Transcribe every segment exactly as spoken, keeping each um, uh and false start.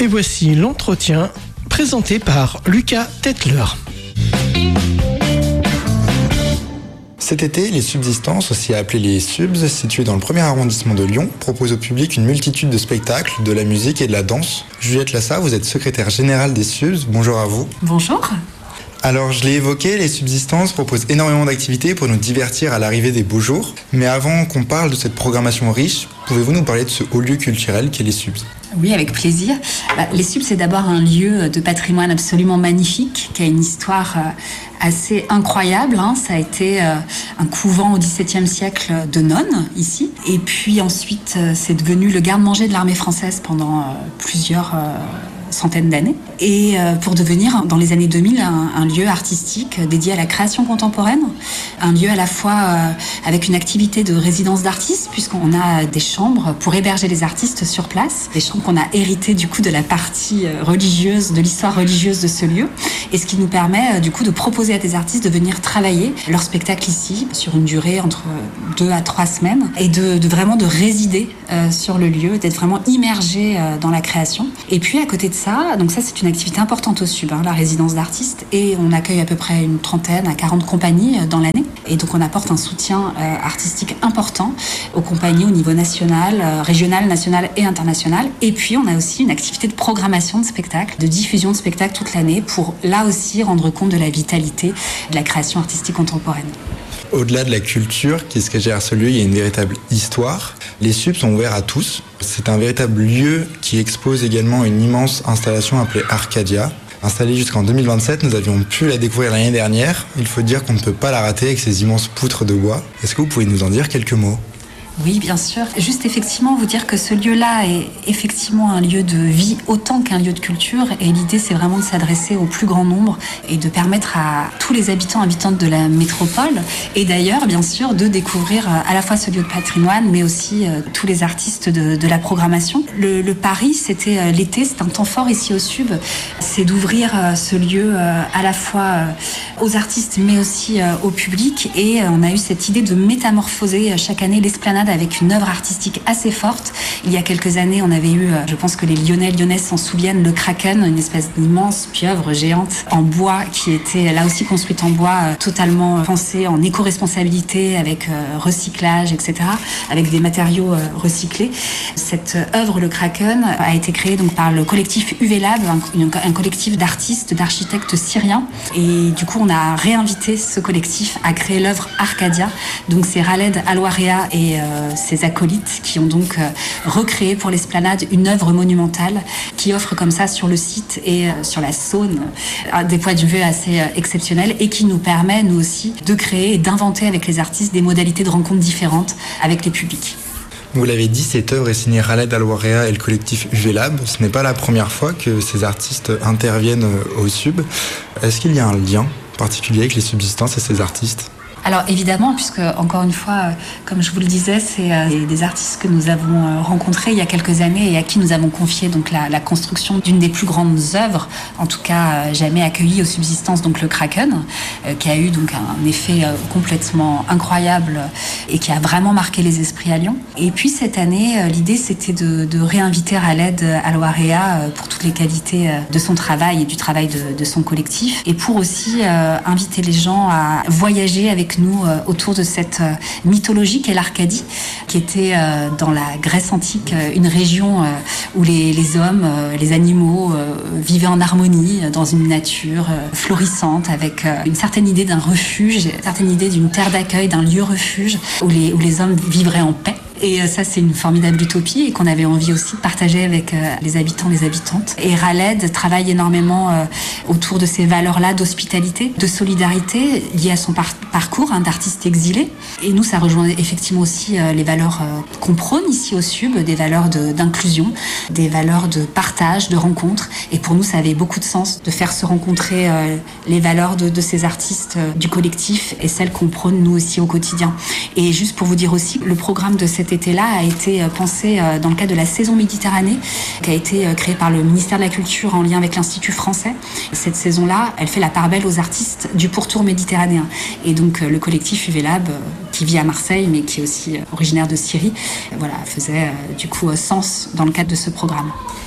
Et voici l'entretien présenté par Lucas Tetler. Cet été, les Subsistances, aussi appelées les Subs, situées dans le premier arrondissement de Lyon, proposent au public une multitude de spectacles, de la musique et de la danse. Juliette Lassa, vous êtes secrétaire générale des Subs. Bonjour à vous. Bonjour. Alors, je l'ai évoqué, les Subsistances proposent énormément d'activités pour nous divertir à l'arrivée des beaux jours. Mais avant qu'on parle de cette programmation riche, pouvez-vous nous parler de ce haut lieu culturel qu'est les Subs ? Oui, avec plaisir. Bah, les Subs, c'est d'abord un lieu de patrimoine absolument magnifique, qui a une histoire euh, assez incroyable. Hein. Ça a été euh, un couvent au dix-septième siècle de nonnes, ici. Et puis ensuite, euh, c'est devenu le garde-manger de l'armée française pendant euh, plusieurs euh, centaines d'années. Et euh, pour devenir, dans les années deux mille, un, un lieu artistique dédié à la création contemporaine. Un lieu à la fois euh, avec une activité de résidence d'artistes, puisqu'on a des chambres pour héberger les artistes sur place. Des chambres qu'on a héritées du coup de la partie religieuse, de l'histoire religieuse de ce lieu. Et ce qui nous permet du coup de proposer à des artistes de venir travailler leur spectacle ici, sur une durée entre deux à trois semaines. Et de, de vraiment de résider euh, sur le lieu, d'être vraiment immergé euh, dans la création. Et puis à côté de ça, donc ça c'est une activité importante au Sub, hein, la résidence d'artistes. Et on accueille à peu près une trentaine à quarante compagnies euh, dans l'année. Et donc on apporte un soutien euh, artistique important aux compagnies au niveau national, euh, régional, national et international. Et puis on a aussi une activité de programmation de spectacles, de diffusion de spectacles toute l'année pour là aussi rendre compte de la vitalité de la création artistique contemporaine. Au-delà de la culture qui se cache derrière ce lieu, il y a une véritable histoire. Les Subs sont ouverts à tous. C'est un véritable lieu qui expose également une immense installation appelée Arcadia. Installée jusqu'en deux mille vingt-sept, nous avions pu la découvrir l'année dernière. Il faut dire qu'on ne peut pas la rater avec ces immenses poutres de bois. Est-ce que vous pouvez nous en dire quelques mots ? Oui, bien sûr. Juste effectivement vous dire que ce lieu-là est effectivement un lieu de vie autant qu'un lieu de culture. Et l'idée, c'est vraiment de s'adresser au plus grand nombre et de permettre à tous les habitants, habitantes de la métropole, et d'ailleurs, bien sûr, de découvrir à la fois ce lieu de patrimoine, mais aussi euh, tous les artistes de, de la programmation. Le, le pari, c'était euh, l'été, c'est un temps fort ici au Sub, c'est d'ouvrir euh, ce lieu euh, à la fois euh, aux artistes, mais aussi euh, au public. Et euh, on a eu cette idée de métamorphoser euh, chaque année l'esplanade avec une œuvre artistique assez forte. Il y a quelques années, on avait eu, je pense que les Lyonnais, Lyonnaises s'en souviennent, le Kraken, une espèce d'immense pieuvre géante en bois qui était là aussi construite en bois, totalement pensée en éco-responsabilité, avec recyclage, et cetera, avec des matériaux recyclés. Cette œuvre, le Kraken, a été créée donc par le collectif U V Lab, un, un collectif d'artistes, d'architectes syriens. Et du coup, on a réinvité ce collectif à créer l'œuvre Arcadia. Donc c'est Khaled Alouarea et euh, ses acolytes qui ont donc euh, recréé pour l'esplanade une œuvre monumentale qui offre comme ça sur le site et euh, sur la Saône euh, des points de vue assez euh, exceptionnels et qui nous permet nous aussi de créer et d'inventer avec les artistes des modalités de rencontres différentes avec les publics. Vous l'avez dit, cette œuvre est signée Khaled Alouarea et le collectif U V Lab. Ce n'est pas la première fois que ces artistes interviennent au Sub. Est-ce qu'il y a un lien particulier avec les Subsistances et ces artistes ? Alors évidemment, puisque encore une fois, comme je vous le disais, c'est des artistes que nous avons rencontrés il y a quelques années et à qui nous avons confié donc la, la construction d'une des plus grandes œuvres, en tout cas jamais accueillies aux Subsistances, donc le Kraken, qui a eu donc un effet complètement incroyable et qui a vraiment marqué les esprits à Lyon. Et puis cette année, l'idée c'était de, de réinviter Khaled Alouarea pour toutes les qualités de son travail et du travail de, de son collectif, et pour aussi euh, inviter les gens à voyager avec nous euh, autour de cette euh, mythologie qu'est l'Arcadie, qui était euh, dans la Grèce antique euh, une région euh, où les, les hommes, euh, les animaux euh, vivaient en harmonie euh, dans une nature euh, florissante, avec euh, une certaine idée d'un refuge, une certaine idée d'une terre d'accueil, d'un lieu refuge où les, où les hommes vivraient en paix. Et ça, c'est une formidable utopie et qu'on avait envie aussi de partager avec euh, les habitants, les habitantes. Et Khaled travaille énormément euh, autour de ces valeurs-là d'hospitalité, de solidarité liées à son par- parcours hein, d'artiste exilé. Et nous, ça rejoint effectivement aussi euh, les valeurs euh, qu'on prône ici au Sub, des valeurs de, d'inclusion, des valeurs de partage, de rencontre. Et pour nous, ça avait beaucoup de sens de faire se rencontrer euh, les valeurs de, de ces artistes euh, du collectif et celles qu'on prône nous aussi au quotidien. Et juste pour vous dire aussi, le programme de cet été-là a été pensé dans le cadre de la saison Méditerranée, qui a été créée par le ministère de la Culture en lien avec l'Institut français. Cette saison-là, elle fait la part belle aux artistes du pourtour méditerranéen. Et donc le collectif U V Lab, qui vit à Marseille, mais qui est aussi originaire de Syrie, voilà, faisait du coup sens dans le cadre de ce programme.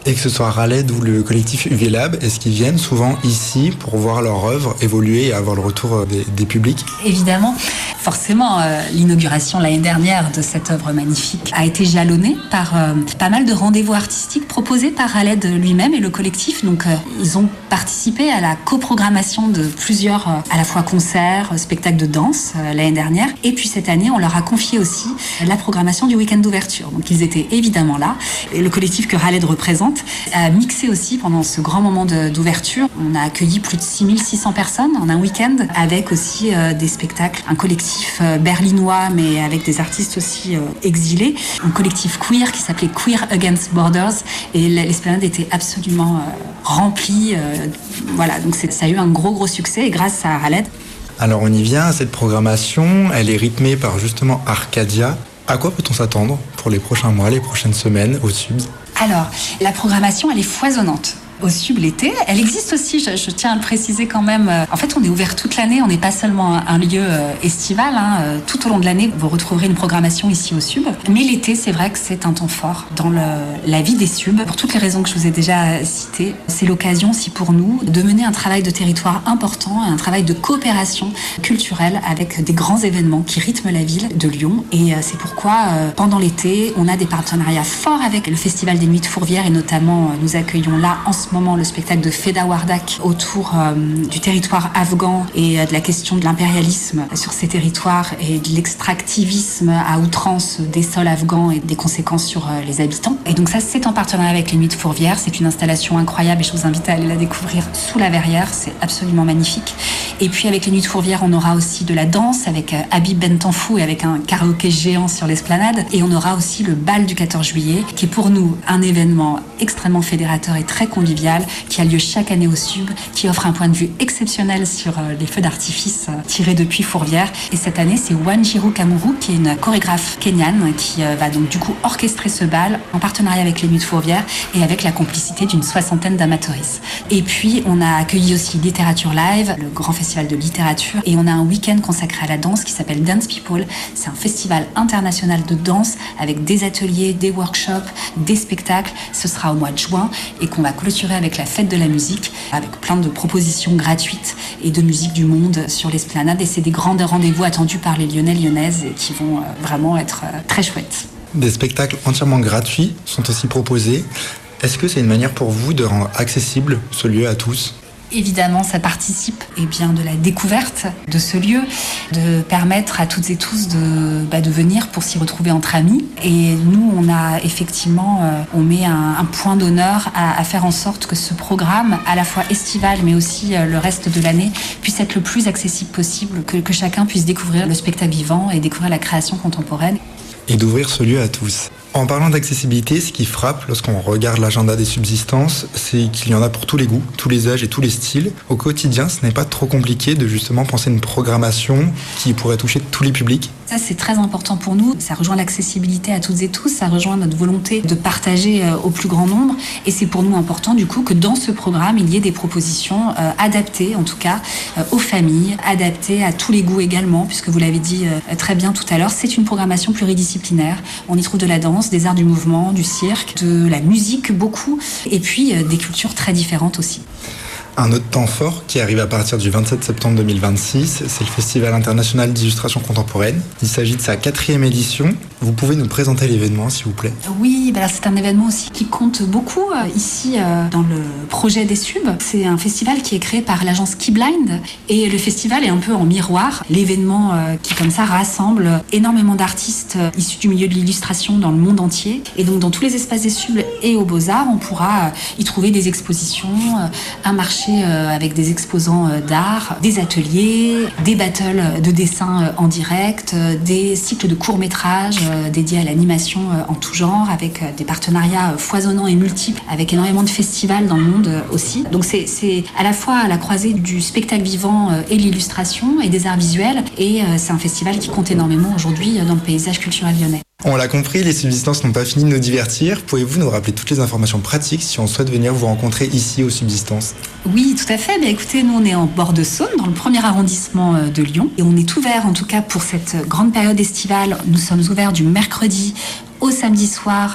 Et que ce soit Raled ou le collectif U V Lab, est-ce qu'ils viennent souvent ici pour voir leur œuvre évoluer et avoir le retour des, des publics? Évidemment, forcément, euh, l'inauguration l'année dernière de cette œuvre magnifique a été jalonnée par euh, pas mal de rendez-vous artistiques proposés par Raled lui-même et le collectif. Donc, euh, ils ont participé à la coprogrammation de plusieurs, euh, à la fois concerts, spectacles de danse euh, l'année dernière. Et puis cette année, on leur a confié aussi la programmation du week-end d'ouverture. Donc, ils étaient évidemment là. Et le collectif que Raled représente a mixé aussi pendant ce grand moment de, d'ouverture. On a accueilli plus de six mille six cents personnes en un week-end, avec aussi euh, des spectacles, un collectif euh, berlinois, mais avec des artistes aussi euh, exilés, un collectif queer qui s'appelait Queer Against Borders, et l'esplanade était absolument euh, remplie. Euh, voilà, donc c'est, ça a eu un gros gros succès, et grâce à Raled. Alors on y vient, cette programmation, elle est rythmée par justement Arcadia. À quoi peut-on s'attendre pour les prochains mois, les prochaines semaines au Subs? Alors, la programmation, elle est foisonnante. Au Sub l'été, elle existe aussi, je, je tiens à le préciser quand même. En fait, on est ouvert toute l'année, on n'est pas seulement un, un lieu euh, estival. Hein. Tout au long de l'année, vous retrouverez une programmation ici au Sub. Mais l'été, c'est vrai que c'est un temps fort dans le, la vie des Subs. Pour toutes les raisons que je vous ai déjà citées, c'est l'occasion aussi pour nous de mener un travail de territoire important, un travail de coopération culturelle avec des grands événements qui rythment la ville de Lyon. Et euh, c'est pourquoi, euh, pendant l'été, on a des partenariats forts avec le Festival des Nuits de Fourvière, et notamment, euh, nous accueillons là, en ce moment, le spectacle de Feda Wardak autour euh, du territoire afghan et euh, de la question de l'impérialisme sur ces territoires et de l'extractivisme à outrance des sols afghans et des conséquences sur euh, les habitants. Et donc ça, c'est en partenariat avec les Nuits de Fourvière. C'est une installation incroyable et je vous invite à aller la découvrir sous la verrière. C'est absolument magnifique. Et puis avec les Nuits de Fourvière, on aura aussi de la danse avec euh, Habib Bentanfou et avec un karaoké géant sur l'esplanade. Et on aura aussi le bal du quatorze juillet, qui est pour nous un événement extrêmement fédérateur et très convivial, qui a lieu chaque année au Sub, qui offre un point de vue exceptionnel sur les feux d'artifice tirés depuis Fourvière. Et cette année, c'est Wanjiru Kamuru, qui est une chorégraphe kenyane, qui va donc du coup orchestrer ce bal en partenariat avec les Nuits de Fourvière et avec la complicité d'une soixantaine d'amateuristes. Et puis, on a accueilli aussi Littérature Live, le grand festival de littérature, et on a un week-end consacré à la danse qui s'appelle Dance People. C'est un festival international de danse avec des ateliers, des workshops, des spectacles. Ce sera au mois de juin et qu'on va clôturer avec la fête de la musique, avec plein de propositions gratuites et de musique du monde sur l'esplanade. Et c'est des grands rendez-vous attendus par les Lyonnais, Lyonnaises, et qui vont vraiment être très chouettes. Des spectacles entièrement gratuits sont aussi proposés. Est-ce que c'est une manière pour vous de rendre accessible ce lieu à tous ? Évidemment, ça participe eh bien, de la découverte de ce lieu, de permettre à toutes et tous de, bah, de venir pour s'y retrouver entre amis. Et nous, on a effectivement, euh, on met un, un point d'honneur à, à faire en sorte que ce programme, à la fois estival, mais aussi euh, le reste de l'année, puisse être le plus accessible possible, que, que chacun puisse découvrir le spectacle vivant et découvrir la création contemporaine. Et d'ouvrir ce lieu à tous. En parlant d'accessibilité, ce qui frappe lorsqu'on regarde l'agenda des subsistances, c'est qu'il y en a pour tous les goûts, tous les âges et tous les styles. Au quotidien, ce n'est pas trop compliqué de justement penser une programmation qui pourrait toucher tous les publics. Ça, c'est très important pour nous. Ça rejoint l'accessibilité à toutes et tous, ça rejoint notre volonté de partager euh, au plus grand nombre. Et c'est pour nous important, du coup, que dans ce programme, il y ait des propositions euh, adaptées, en tout cas, euh, aux familles, adaptées à tous les goûts également, puisque vous l'avez dit euh, très bien tout à l'heure, c'est une programmation pluridisciplinaire. On y trouve de la danse, des arts du mouvement, du cirque, de la musique beaucoup, et puis euh, des cultures très différentes aussi. Un autre temps fort qui arrive à partir du vingt-sept septembre deux mille vingt-six, c'est le Festival international d'illustration contemporaine. Il s'agit de sa quatrième édition. Vous pouvez nous présenter l'événement, s'il vous plaît ? Oui, bah c'est un événement aussi qui compte beaucoup euh, ici euh, dans le projet des Subs. C'est un festival qui est créé par l'agence Keyblind et le festival est un peu en miroir. L'événement euh, qui comme ça rassemble énormément d'artistes euh, issus du milieu de l'illustration dans le monde entier. Et donc dans tous les espaces des Subs et aux Beaux-Arts, on pourra euh, y trouver des expositions, euh, un marché avec des exposants d'art, des ateliers, des battles de dessin en direct, des cycles de courts-métrages dédiés à l'animation en tout genre, avec des partenariats foisonnants et multiples, avec énormément de festivals dans le monde aussi. Donc c'est, c'est à la fois à la croisée du spectacle vivant et de l'illustration et des arts visuels, et c'est un festival qui compte énormément aujourd'hui dans le paysage culturel lyonnais. On l'a compris, les subsistances n'ont pas fini de nous divertir. Pouvez-vous nous rappeler toutes les informations pratiques si on souhaite venir vous rencontrer ici aux subsistances ? Oui, tout à fait. Bien, écoutez, nous on est en bord de Saône, dans le premier arrondissement de Lyon. Et on est ouvert, en tout cas pour cette grande période estivale. Nous sommes ouverts du mercredi au samedi soir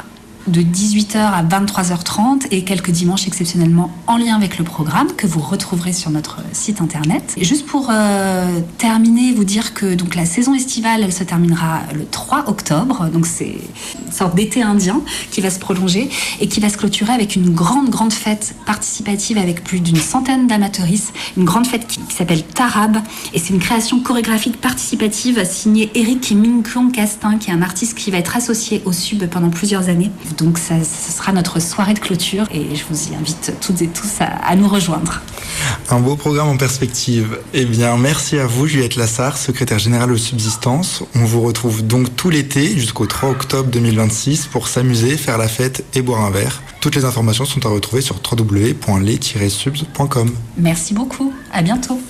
de dix-huit heures à vingt-trois heures trente et quelques dimanches exceptionnellement en lien avec le programme que vous retrouverez sur notre site internet. Et juste pour euh, terminer, vous dire que donc, la saison estivale, elle se terminera le trois octobre. Donc c'est une sorte d'été indien qui va se prolonger et qui va se clôturer avec une grande, grande fête participative avec plus d'une centaine d'amateuristes. Une grande fête qui, qui s'appelle Tarab et c'est une création chorégraphique participative signée Eric Minkyong Castin, qui est un artiste qui va être associé au Sub pendant plusieurs années. Donc ça, ce sera notre soirée de clôture et je vous y invite toutes et tous à, à nous rejoindre. Un beau programme en perspective. Eh bien, merci à vous, Juliette Lassard, secrétaire générale au Subsistance. On vous retrouve donc tout l'été jusqu'au trois octobre deux mille vingt-six pour s'amuser, faire la fête et boire un verre. Toutes les informations sont à retrouver sur w w w point les tiret subs point com. Merci beaucoup. À bientôt.